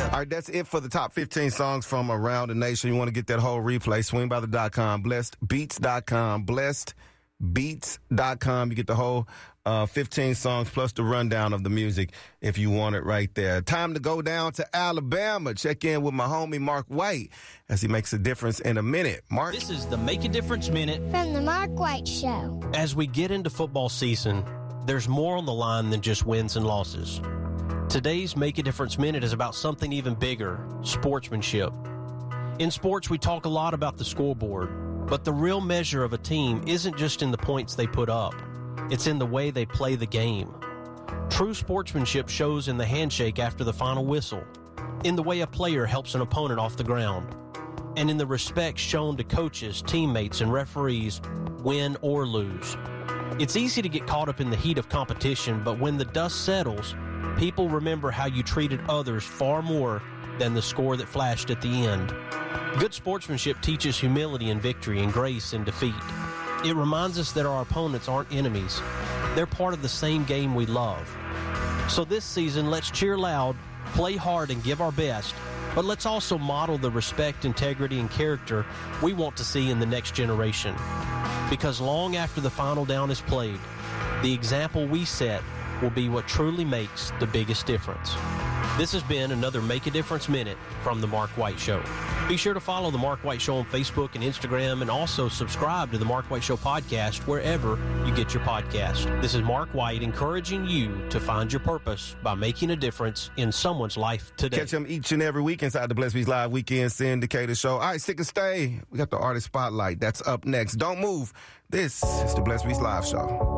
Yeah. All right, that's it for the top 15 songs from around the nation. You want to get that whole replay, swingbythe.com, blessedbeats.com, blessedbeats.com. You get the whole 15 songs plus the rundown of the music if you want it right there. Time to go down to Alabama. Check in with my homie Mark White as he makes a difference in a minute. Mark? This is the Make a Difference Minute from the Mark White Show. As we get into football season, there's more on the line than just wins and losses. Today's Make a Difference Minute is about something even bigger, sportsmanship. In sports, we talk a lot about the scoreboard, but the real measure of a team isn't just in the points they put up. It's in the way they play the game. True sportsmanship shows in the handshake after the final whistle, in the way a player helps an opponent off the ground, and in the respect shown to coaches, teammates, and referees, win or lose. It's easy to get caught up in the heat of competition, but when the dust settles, people remember how you treated others far more than the score that flashed at the end. Good sportsmanship teaches humility in victory and grace in defeat. It reminds us that our opponents aren't enemies. They're part of the same game we love. So this season, let's cheer loud, play hard, and give our best, but let's also model the respect, integrity, and character we want to see in the next generation. Because long after the final down is played, the example we set will be what truly makes the biggest difference. This has been another Make a Difference Minute from The Mark White Show. Be sure to follow The Mark White Show on Facebook and Instagram, and also subscribe to The Mark White Show podcast wherever you get your podcast. This is Mark White encouraging you to find your purpose by making a difference in someone's life today. Catch them each and every week inside the Blessed Beats Live Weekend Syndicated Show. All right, stick and stay. We got the Artist Spotlight. That's up next. Don't move. This is the Blessed Beats Live Show.